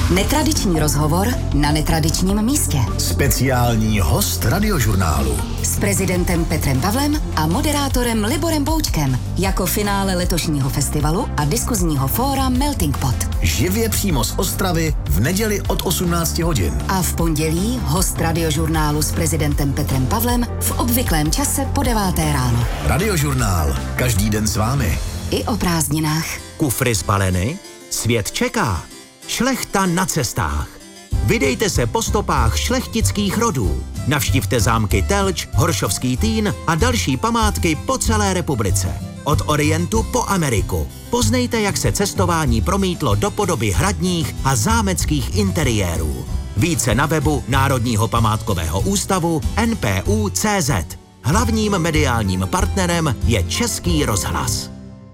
Netradiční rozhovor na netradičním místě. Speciální host Radiožurnálu. S prezidentem Petrem Pavlem a moderátorem Liborem Boučkem jako finále letošního festivalu a diskuzního fóra Melting Pot. Živě přímo z Ostravy v neděli od 18 hodin. A v pondělí host Radiožurnálu s prezidentem Petrem Pavlem v obvyklém čase po 9 ráno. Radiožurnál. Každý den s vámi. I o prázdninách. Kufry zbaleny? Svět čeká. Šlechta na cestách. Vydejte se po stopách šlechtických rodů. Navštivte zámky Telč, Horšovský Týn a další památky po celé republice. Od Orientu po Ameriku. Poznejte, jak se cestování promítlo do podoby hradních a zámeckých interiérů. Více na webu Národního památkového ústavu NPU.cz. Hlavním mediálním partnerem je Český rozhlas.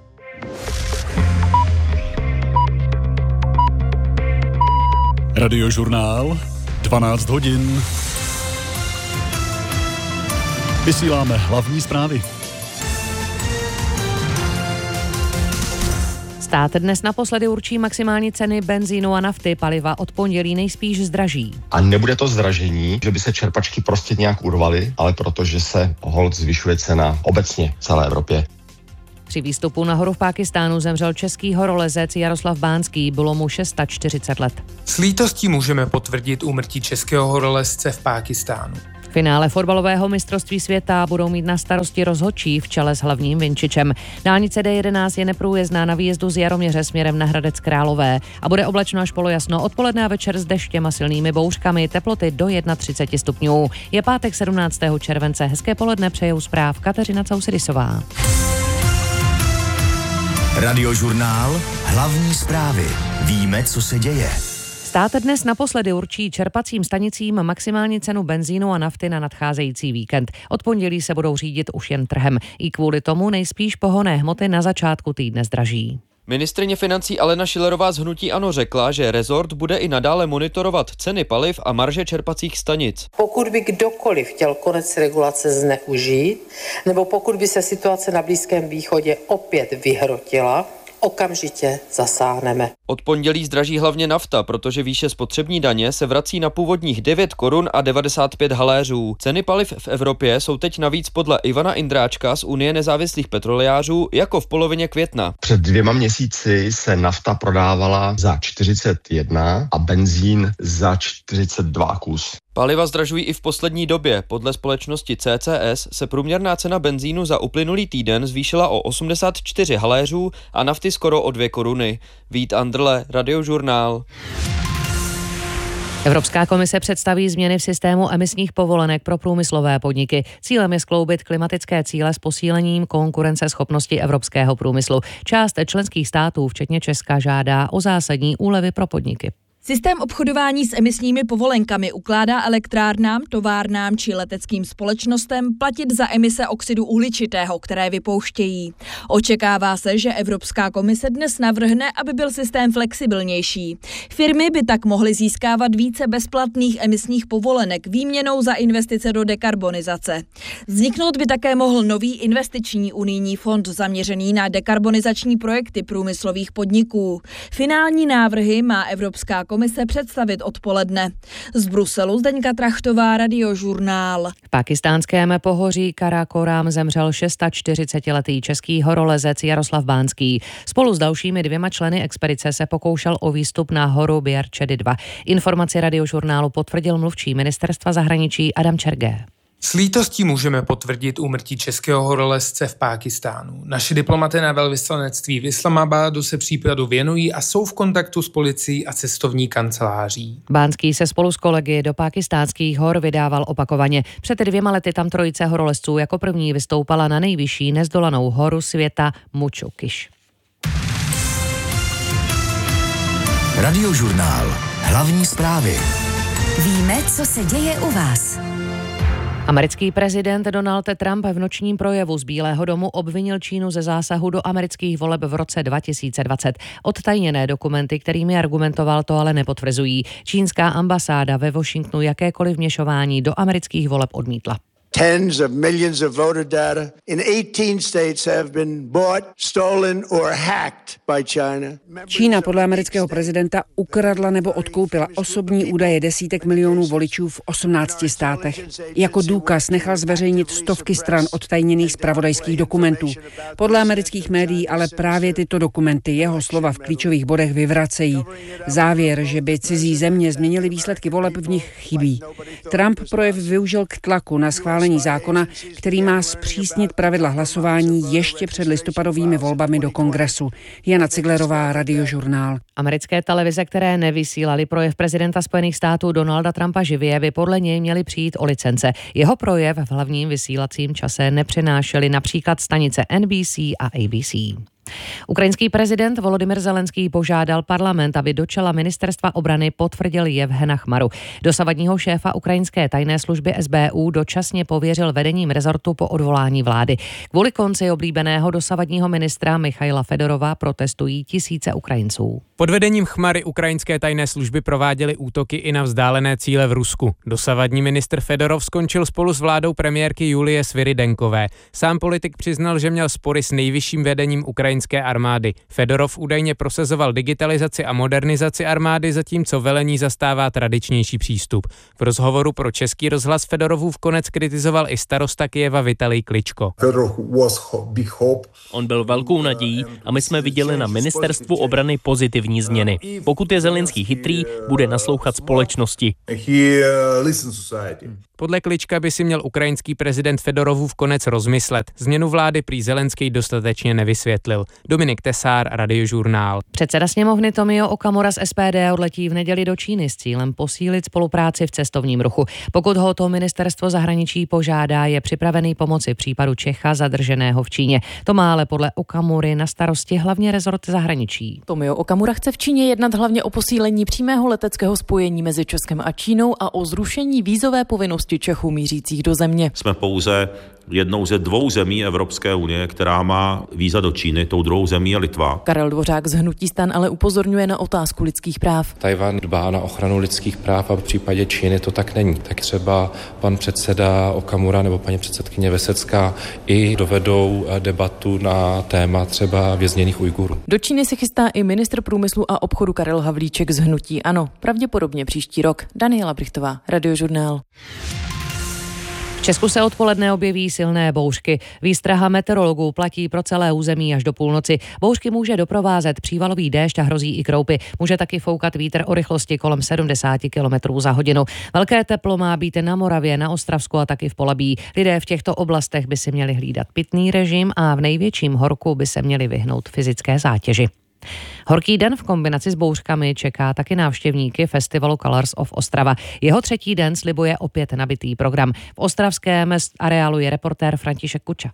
Radiožurnál, 12 hodin. Vysíláme hlavní zprávy. Stát dnes naposledy určí maximální ceny benzínu a nafty. Paliva od pondělí nejspíš zdraží. A nebude to zdražení, že by se čerpačky prostě nějak urvaly, ale protože se holt zvyšuje cena obecně v celé Evropě. Při výstupu nahoru v Pákistánu zemřel český horolezec Jaroslav Bánský, bylo mu 640 let. S lítostí můžeme potvrdit úmrtí českého horolezce v Pákistánu. Finále fotbalového mistrovství světa budou mít na starosti rozhodčí v čele s hlavním vinčičem. Dálnice D11 je neprůjezdná na výjezdu z Jaroměře směrem na Hradec Králové a bude oblačno až polojasno. Odpoledne a večer s deštěm a silnými bouřkami, teploty do 31 stupňů. Je pátek 17. července. Hezké poledne přejou zpráv Kateřina Causidisová. Radiožurnál. Hlavní zprávy. Víme, co se děje. Stát dnes naposledy určí čerpacím stanicím maximální cenu benzínu a nafty na nadcházející víkend. Od pondělí se budou řídit už jen trhem. I kvůli tomu nejspíš pohonné hmoty na začátku týdne zdraží. Ministryně financí Alena Schillerová z hnutí ANO řekla, že rezort bude i nadále monitorovat ceny paliv a marže čerpacích stanic. Pokud by kdokoliv chtěl konec regulace zneužít, nebo pokud by se situace na Blízkém východě opět vyhrotila, okamžitě zasáhneme. Od pondělí zdraží hlavně nafta, protože výše spotřební daně se vrací na původních 9 korun a 95 haléřů. Ceny paliv v Evropě jsou teď navíc podle Ivana Indráčka z Unie nezávislých petrolejářů jako v polovině května. Před 2 měsíci se nafta prodávala za 41 a benzín za 42 kus. Paliva zdražují i v poslední době. Podle společnosti CCS se průměrná cena benzínu za uplynulý týden zvýšila o 84 haléřů a nafty skoro o 2 koruny. Vít Andrle, Radiožurnál. Evropská komise představí změny v systému emisních povolenek pro průmyslové podniky. Cílem je skloubit klimatické cíle s posílením konkurenceschopnosti evropského průmyslu. Část členských států, včetně Česka, žádá o zásadní úlevy pro podniky. Systém obchodování s emisními povolenkami ukládá elektrárnám, továrnám či leteckým společnostem platit za emise oxidu uhličitého, které vypouštějí. Očekává se, že Evropská komise dnes navrhne, aby byl systém flexibilnější. Firmy by tak mohly získávat více bezplatných emisních povolenek výměnou za investice do dekarbonizace. Vzniknout by také mohl nový investiční unijní fond zaměřený na dekarbonizační projekty průmyslových podniků. Finální návrhy má Evropská komise představit odpoledne. Z Bruselu Zdeňka Trachtová, Radiožurnál. V pakistánském pohoří Karakoram zemřel 640letý český horolezec Jaroslav Bánský. Spolu s dalšími 2 členy expedice se pokoušel o výstup na horu Biarčedy 2. Informaci Radiožurnálu potvrdil mluvčí ministerstva zahraničí Adam Čergé. S lítostí můžeme potvrdit úmrtí českého horolezce v Pákistánu. Naši diplomaté na velvyslanectví v Islamabadu se případu věnují a jsou v kontaktu s policií a cestovní kanceláří. Bánský se spolu s kolegy do pákistánských hor vydával opakovaně. Před 2 lety tam trojice horolezců jako první vystoupala na nejvyšší nezdolanou horu světa Machu Kiš. Radiožurnál. Hlavní zprávy. Víme, co se děje u vás. Americký prezident Donald Trump v nočním projevu z Bílého domu obvinil Čínu ze zásahu do amerických voleb v roce 2020. Odtajněné dokumenty, kterými argumentoval, to ale nepotvrzují. Čínská ambasáda ve Washingtonu jakékoliv vměšování do amerických voleb odmítla. Tens of millions of voter data in 18 states have been bought, stolen or hacked by China. Čína podle amerického prezidenta ukradla nebo odkoupila osobní údaje desítek milionů voličů v 18 státech. Jako důkaz nechal zveřejnit stovky stran odtajněných zpravodajských dokumentů. Podle amerických médií ale právě tyto dokumenty jeho slova v klíčových bodech vyvracejí. Závěr, že by cizí země změnily výsledky voleb, v nich chybí. Trump projev využil k tlaku na schválení zákona, který má zpřísnit pravidla hlasování ještě před listopadovými volbami do Kongresu. Jana Ciglerová, Radiožurnál. Americké televize, které nevysílaly projev prezidenta Spojených států Donalda Trumpa živě, by podle něj měly přijít o licence. Jeho projev v hlavním vysílacím čase nepřenášely například stanice NBC a ABC. Ukrajinský prezident Volodymyr Zelenský požádal parlament, aby do čela ministerstva obrany potvrdil Jevhena Chmaru. Dosavadního šéfa ukrajinské tajné služby SBU dočasně pověřil vedením rezortu po odvolání vlády. Kvůli konci oblíbeného dosavadního ministra Michaila Fedorova protestují tisíce Ukrajinců. Pod vedením Chmary ukrajinské tajné služby prováděly útoky i na vzdálené cíle v Rusku. Dosavadní ministr Fedorov skončil spolu s vládou premiérky Julie Sviridenkové. Sám politik přiznal, že měl spory s nejvyšším vedením ukrajinské armády. Fedorov údajně prosazoval digitalizaci a modernizaci armády, zatímco velení zastává tradičnější přístup. V rozhovoru pro Český rozhlas Fedorovův konec kritizoval i starosta Kyjeva Vitalij Kličko. On byl velkou nadějí a my jsme viděli na ministerstvu obrany pozitivní změny. Pokud je Zelenský chytrý, bude naslouchat společnosti. Podle Klička by si měl ukrajinský prezident Fedorovův konec rozmyslet. Změnu vlády prý Zelenský dostatečně nevysvětlil. Dominik Tesár, Radiožurnál. Předseda sněmovny Tomio Okamura z SPD odletí v neděli do Číny s cílem posílit spolupráci v cestovním ruchu. Pokud ho to ministerstvo zahraničí požádá, je připravený pomoci případu Čecha zadrženého v Číně. To má ale podle Okamury na starosti hlavně rezort zahraničí. Tomio Okamura chce v Číně jednat hlavně o posílení přímého leteckého spojení mezi Českem a Čínou a o zrušení vízové povinnosti Čechů mířících do země. Jsme pouze jednou ze dvou zemí Evropské unie, která má víza do Číny, tou druhou zemí je Litva. Karel Dvořák z hnutí STAN ale upozorňuje na otázku lidských práv. Tajvan dbá na ochranu lidských práv a v případě Číny to tak není. Tak třeba pan předseda Okamura nebo paní předsedkyně Vesecká i dovedou debatu na téma třeba vězněných Ujgurů. Do Číny se chystá i ministr průmyslu a obchodu Karel Havlíček z hnutí ANO. Pravděpodobně příští rok. Daniela Brichtová, Radiožurnál. V Česku se odpoledne objeví silné bouřky. Výstraha meteorologů platí pro celé území až do půlnoci. Bouřky může doprovázet přívalový déšť a hrozí i kroupy. Může taky foukat vítr o rychlosti kolem 70 km za hodinu. Velké teplo má být na Moravě, na Ostravsku a taky v Polabí. Lidé v těchto oblastech by si měli hlídat pitný režim a v největším horku by se měli vyhnout fyzické zátěži. Horký den v kombinaci s bouřkami čeká taky návštěvníky festivalu Colors of Ostrava. Jeho třetí den slibuje opět nabitý program. V ostravském areálu je reportér František Kuča.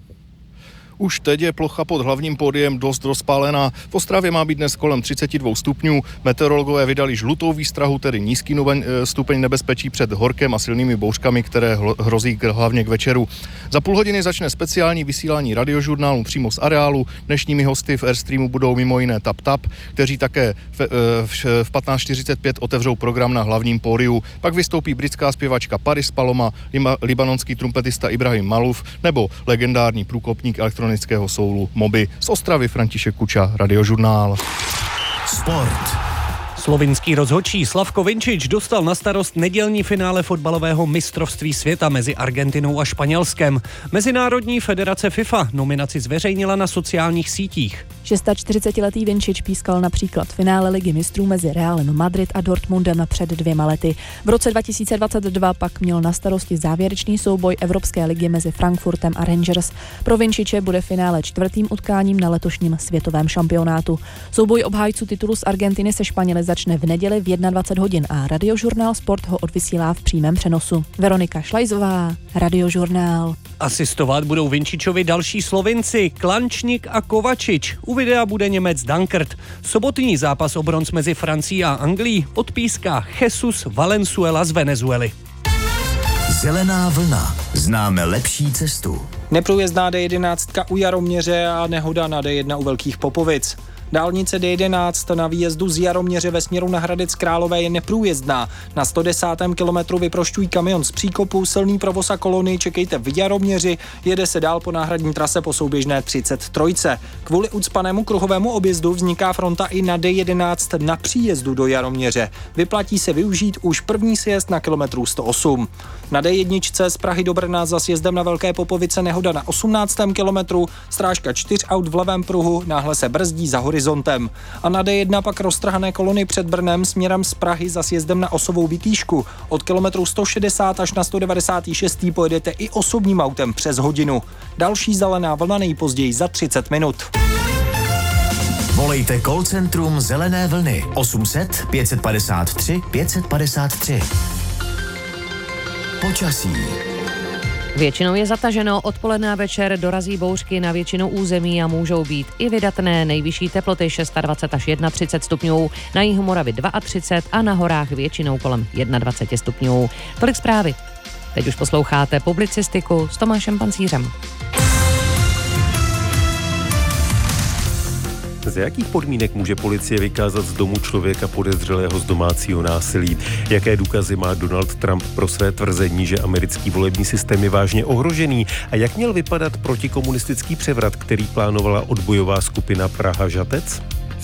Už teď je plocha pod hlavním pódiem dost rozpálená. V Ostravě má být dnes kolem 32 stupňů. Meteorologové vydali žlutou výstrahu, tedy nízký stupeň nebezpečí před horkem a silnými bouřkami, které hrozí hlavně k večeru. Za půl hodiny začne speciální vysílání Radiožurnálu přímo z areálu. Dnešními hosty v Airstreamu budou mimo jiné Tap Tap, kteří také v 15:45 otevřou program na hlavním pódiu. Pak vystoupí britská zpěvačka Paris Paloma, libanonský trumpetista Ibrahim Maluf nebo legendární průkopník elektronického soulu Moby. Z Ostravy František Kuča, Radiožurnál. Sport. Slovinský rozhodčí Slavko Vinčič dostal na starost nedělní finále fotbalového mistrovství světa mezi Argentinou a Španělskem. Mezinárodní federace FIFA nominaci zveřejnila na sociálních sítích. 46letý Vinčič pískal například finále Ligy mistrů mezi Realem Madrid a Dortmundem před 2 lety. V roce 2022 pak měl na starosti závěrečný souboj Evropské ligy mezi Frankfurtem a Rangers. Pro Vinčiče bude finále 4. utkáním na letošním světovém šampionátu. Souboj obhájců titulu z Argentiny se Španěli začne v neděli v 21 hodin a Radiožurnál Sport ho odvysílá v přímém přenosu. Veronika Šlajzová, Radiožurnál. Asistovat budou Vinčičovi další Slovinci, Klančník a Kovačič. U videa bude Němec Dankert. Sobotní zápas o bronz mezi Francií a Anglií odpíská Jesus Valenzuela z Venezuely. Zelená vlna. Známe lepší cestu. Neprůjezdná D11 u Jaroměře a nehoda na D1 u Velkých Popovic. Dálnice D11 na výjezdu z Jaroměře ve směru na Hradec Králové je neprůjezdná. Na 110. kilometru vyprošťují kamion z příkopu, silný provoz a kolony čekejte v Jaroměři, jede se dál po náhradní trase po souběžné 33. Kvůli ucpanému kruhovému objezdu vzniká fronta i na D11 na příjezdu do Jaroměře. Vyplatí se využít už první sjezd na kilometru 108. Na D1 z Prahy do Brna za sjezdem na Velké Popovice nehoda na 18. kilometru, strážka 4 aut v levém pruhu, náhle se brzdí za horizontem. A na D1 pak roztrhané kolony před Brnem směrem z Prahy za sjezdem na Osovou Vytýšku. Od kilometru 160 až na 196. pojedete i osobním autem přes hodinu. Další zelená vlna nejpozději za 30 minut. Volejte call centrum Zelené vlny 800 553 553. Počasí. Většinou je zataženo, odpoledne a večer dorazí bouřky na většinu území a můžou být i vydatné. Nejvyšší teploty 26 až 31 stupňů, na jihu Moravy 32 a na horách většinou kolem 21 stupňů. Tolik zprávy. Teď už posloucháte publicistiku s Tomášem Pancířem. Za jakých podmínek může policie vykázat z domu člověka podezřelého z domácího násilí? Jaké důkazy má Donald Trump pro své tvrzení, že americký volební systém je vážně ohrožený? A jak měl vypadat protikomunistický převrat, který plánovala odbojová skupina Praha-Žatec?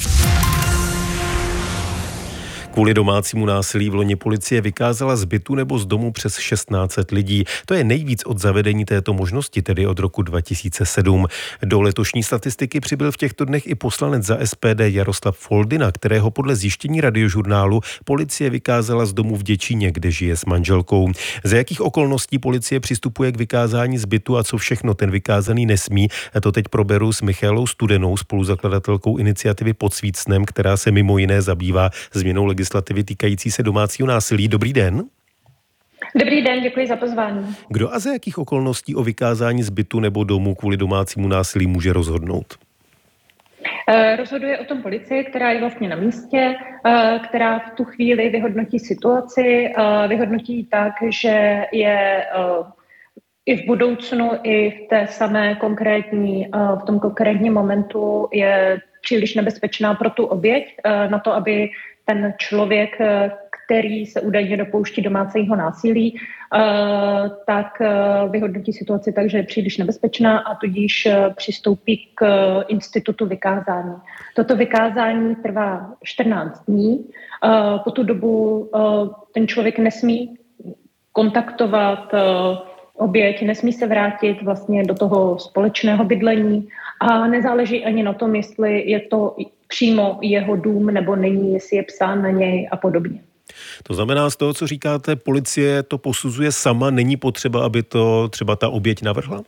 Kvůli domácímu násilí v loni policie vykázala z bytu nebo z domu přes 1600 lidí. To je nejvíc od zavedení této možnosti, tedy od roku 2007. Do letošní statistiky přibyl v těchto dnech i poslanec za SPD Jaroslav Foldyna, kterého podle zjištění Radiožurnálu policie vykázala z domu v Děčíně, kde žije s manželkou. Za jakých okolností policie přistupuje k vykázání z bytu a co všechno ten vykázaný nesmí, to teď proberu s Michaelou Studenou, spoluzakladatelkou iniciativy Pod svícnem, která se mimo jiné zabývá změnou legislativy týkající se domácího násilí. Dobrý den. Dobrý den, děkuji za pozvání. Kdo a za jakých okolností o vykázání z bytu nebo domu kvůli domácímu násilí může rozhodnout? Rozhoduje o tom policie, která je vlastně na místě, která v tu chvíli vyhodnotí situaci, vyhodnotí tak, že je i v budoucnu, i v té samé konkrétní, v tom konkrétním momentu je příliš nebezpečná pro tu oběť, na to, aby ten člověk, který se údajně dopouští domácího násilí, tak vyhodnotí situaci tak, že je příliš nebezpečná a tudíž přistoupí k institutu vykázání. Toto vykázání trvá 14 dní. Po tu dobu ten člověk nesmí kontaktovat oběť, nesmí se vrátit vlastně do toho společného bydlení a nezáleží ani na tom, jestli je to přímo jeho dům nebo není, jestli je psán na něj a podobně. To znamená, z toho, co říkáte, policie to posuzuje sama, není potřeba, aby to třeba ta oběť navrhla?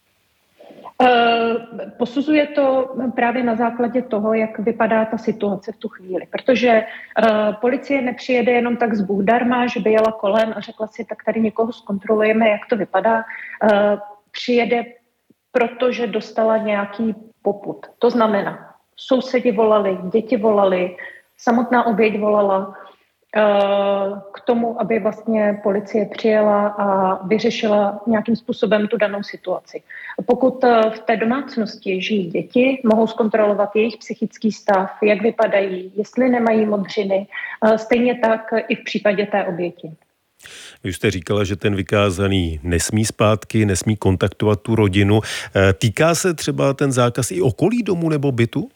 Posuzuje to právě na základě toho, jak vypadá ta situace v tu chvíli, protože policie nepřijede jenom tak z Bůh darma, že by jela kolem a řekla si, tak tady někoho zkontrolujeme, jak to vypadá. Přijede, protože dostala nějaký popud. To znamená, sousedi volali, děti volali, samotná oběť volala k tomu, aby vlastně policie přijela a vyřešila nějakým způsobem tu danou situaci. Pokud v té domácnosti žijí děti, mohou zkontrolovat jejich psychický stav, jak vypadají, jestli nemají modřiny, stejně tak i v případě té oběti. Vy jste říkala, že ten vykázaný nesmí zpátky, nesmí kontaktovat tu rodinu. Týká se třeba ten zákaz i okolí domu nebo bytu?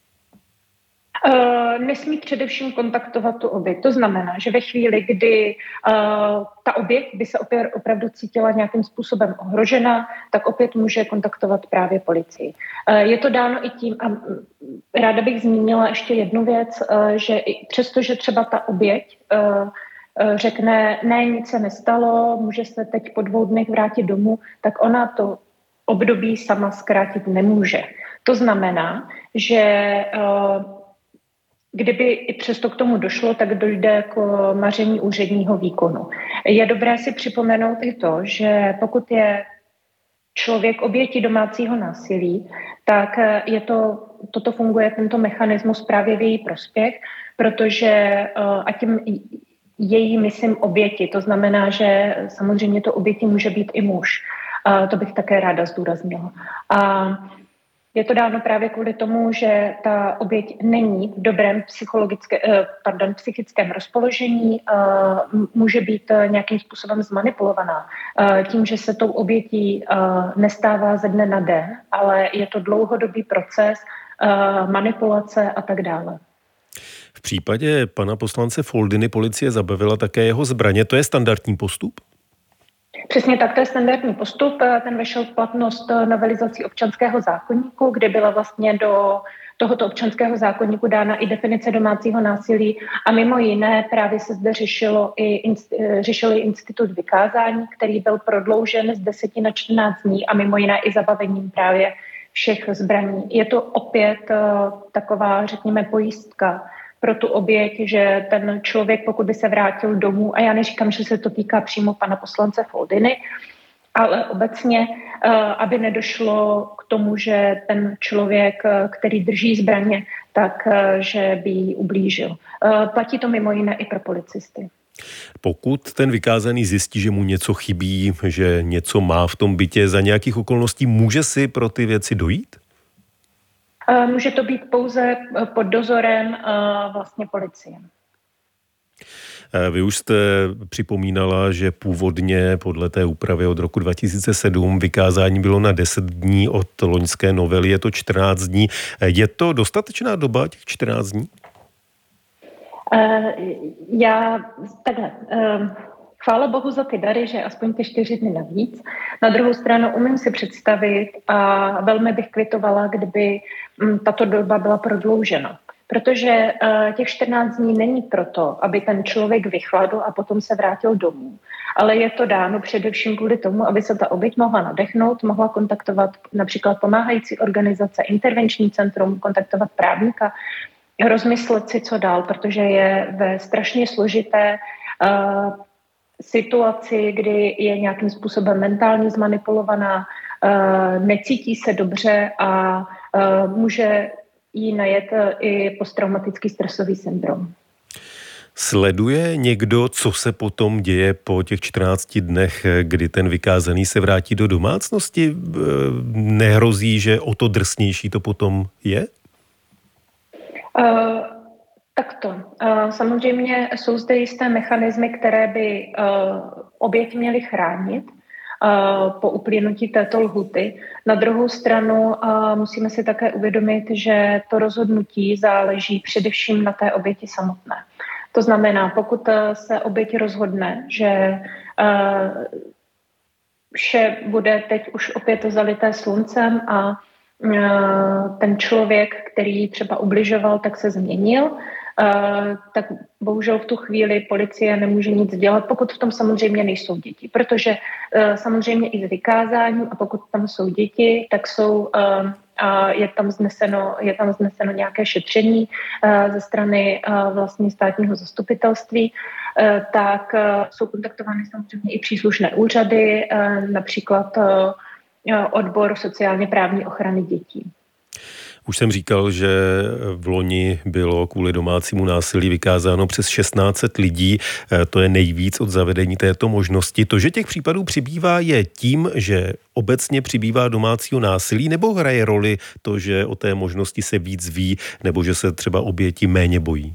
Nesmí především kontaktovat tu oběť. To znamená, že ve chvíli, kdy ta oběť by se opět opravdu cítila nějakým způsobem ohrožena, tak opět může kontaktovat právě policii. Je to dáno i tím, a ráda bych zmínila ještě jednu věc, že i přesto, že třeba ta oběť řekne, ne, nic se nestalo, může se teď po 2 dnech vrátit domů, tak ona to období sama zkrátit nemůže. To znamená, že kdyby i přesto k tomu došlo, tak dojde k maření úředního výkonu. Je dobré si připomenout i to, že pokud je člověk obětí domácího násilí, tak toto funguje, tento mechanismus právě v její prospěch, protože a tím její, myslím, oběti, to znamená, že samozřejmě to oběti může být i muž. To bych také ráda zdůraznila. A Je to dáno právě kvůli tomu, že ta oběť není v dobrém psychickém rozpoložení, může být nějakým způsobem zmanipulovaná. Tím, že se tou obětí nestává ze dne na den, ale je to dlouhodobý proces manipulace a tak dále. V případě pana poslance Foldyny policie zabavila také jeho zbraně. To je standardní postup? Přesně tak, to je standardní postup. Ten vešel v platnost novelizací občanského zákoníku, kde byla vlastně do tohoto občanského zákoníku dána i definice domácího násilí a mimo jiné právě se zde řešil institut vykázání, který byl prodloužen z 10 na 14 dní a mimo jiné i zabavením právě všech zbraní. Je to opět taková, řekněme, pojistka pro tu oběť, že ten člověk, pokud by se vrátil domů, a já neříkám, že se to týká přímo pana poslance Foldyny, ale obecně, aby nedošlo k tomu, že ten člověk, který drží zbraně, tak že by jí ublížil. Platí to mimo jiné i pro policisty. Pokud ten vykázaný zjistí, že mu něco chybí, že něco má v tom bytě, za nějakých okolností může si pro ty věci dojít? Může to být pouze pod dozorem vlastně policie. Vy už jste připomínala, že původně podle té úpravy od roku 2007 vykázání bylo na 10 dní, od loňské novely je to 14 dní. Je to dostatečná doba, těch 14 dní? Chvála Bohu za ty dary, že aspoň ty 4 dny navíc. Na druhou stranu umím si představit a velmi bych kvitovala, kdyby tato doba byla prodloužena. Protože těch 14 dní není proto, aby ten člověk vychladl a potom se vrátil domů. Ale je to dáno především kvůli tomu, aby se ta oběť mohla nadechnout, mohla kontaktovat například pomáhající organizace, intervenční centrum, kontaktovat právníka, rozmyslet si, co dál, protože je ve strašně složité situaci, kdy je nějakým způsobem mentálně zmanipulovaná, necítí se dobře a může jí najet i posttraumatický stresový syndrom. Sleduje někdo, co se potom děje po těch 14 dnech, kdy ten vykázaný se vrátí do domácnosti? Nehrozí, že o to drsnější to potom je? Takto. Samozřejmě jsou zde jisté mechanismy, které by oběť měly chránit po uplynutí této lhuty. Na druhou stranu musíme si také uvědomit, že to rozhodnutí záleží především na té oběti samotné. To znamená, pokud se oběť rozhodne, že vše bude teď už opět zalité sluncem a ten člověk, který třeba ubližoval, tak se změnil, tak bohužel v tu chvíli policie nemůže nic dělat, pokud v tom samozřejmě nejsou děti. Protože samozřejmě i s vykázáním a pokud tam jsou děti, tak je tam zneseno nějaké šetření ze strany vlastně státního zastupitelství, tak jsou kontaktovány samozřejmě i příslušné úřady, například odbor sociálně právní ochrany dětí. Už jsem říkal, že v loni bylo kvůli domácímu násilí vykázáno přes 1600 lidí. To je nejvíc od zavedení této možnosti. To, že těch případů přibývá, je tím, že obecně přibývá domácího násilí, nebo hraje roli to, že o té možnosti se víc ví, nebo že se třeba oběti méně bojí?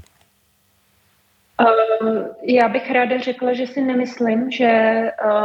Já bych ráda řekla, že si nemyslím, že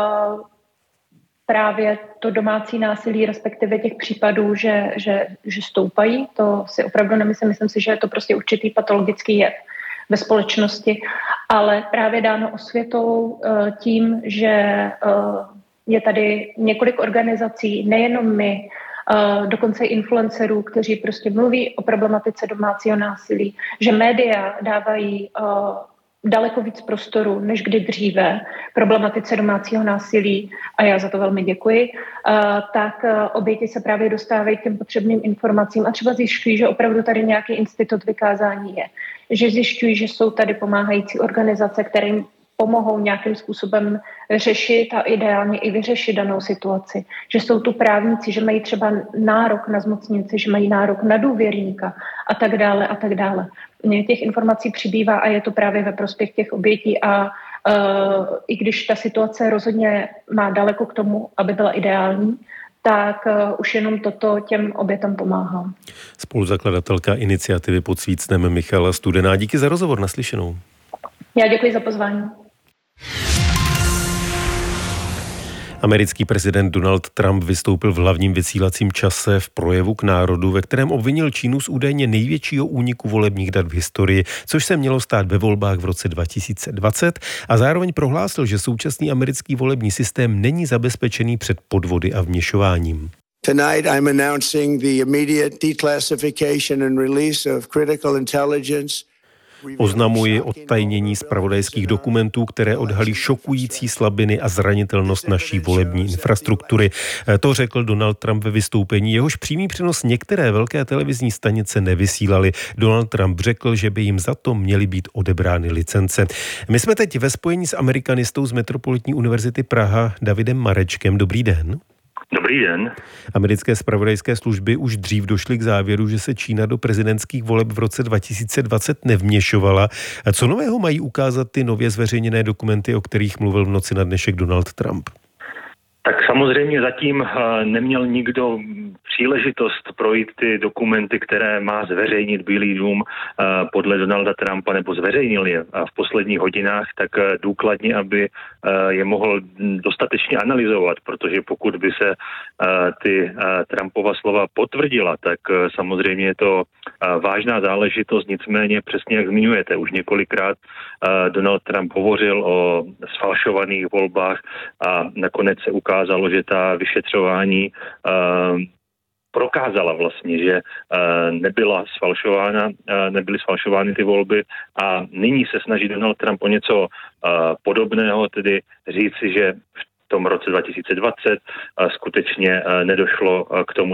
právě to domácí násilí, respektive těch případů, že stoupají, to si opravdu nemyslím. Myslím si, že je to prostě určitý patologický jev ve společnosti, ale právě dáno osvětou tím, že je tady několik organizací, nejenom my, dokonce i influencerů, kteří prostě mluví o problematice domácího násilí, že média dávají daleko víc prostoru, než kdy dříve, problematice domácího násilí, a já za to velmi děkuji, tak oběti se právě dostávají k těm potřebným informacím a třeba zjišťují, že opravdu tady nějaký institut vykázání je. Že zjišťují, že jsou tady pomáhající organizace, které jim pomohou nějakým způsobem řešit a ideálně i vyřešit danou situaci. Že jsou tu právníci, že mají třeba nárok na zmocněnce, že mají nárok na důvěrníka a tak dále a tak dále. Těch informací přibývá a je to právě ve prospěch těch obětí a i když ta situace rozhodně má daleko k tomu, aby byla ideální, tak už jenom toto těm obětem pomáhá. Spoluzakladatelka iniciativy Pod svícnem Michala Studená. Díky za rozhovor, naslyšenou. Já děkuji za pozvání. Americký prezident Donald Trump vystoupil v hlavním vysílacím čase v projevu k národu, ve kterém obvinil Čínu z údajně největšího úniku volebních dat v historii, což se mělo stát ve volbách v roce 2020, a zároveň prohlásil, že současný americký volební systém není zabezpečený před podvody a vměšováním. Tonight I'm announcing the immediate declassification and release of critical intelligence. Oznamuji odtajnění zpravodajských dokumentů, které odhalí šokující slabiny a zranitelnost naší volební infrastruktury. To řekl Donald Trump ve vystoupení. Jehož přímý přenos některé velké televizní stanice nevysílaly. Donald Trump řekl, že by jim za to měly být odebrány licence. My jsme teď ve spojení s amerikanistou z Metropolitní univerzity Praha Davidem Marečkem. Dobrý den. Dobrý den. Americké zpravodajské služby už dřív došly k závěru, že se Čína do prezidentských voleb v roce 2020 nevměšovala. Co nového mají ukázat ty nově zveřejněné dokumenty, o kterých mluvil v noci na dnešek Donald Trump? Tak samozřejmě zatím neměl nikdo příležitost projít ty dokumenty, které má zveřejnit Bílý dům podle Donalda Trumpa, nebo zveřejnil je v posledních hodinách, tak důkladně, aby je mohl dostatečně analyzovat, protože pokud by se ty Trumpova slova potvrdila, tak samozřejmě je to vážná záležitost, nicméně přesně jak zmiňujete, už několikrát Donald Trump hovořil o sfalšovaných volbách a nakonec se ukázalo, že ta vyšetřování prokázala vlastně, že nebyly sfalšovány ty volby, a nyní se snaží Donald Trump o něco podobného, tedy říci, že v tom roce 2020 skutečně nedošlo k tomu,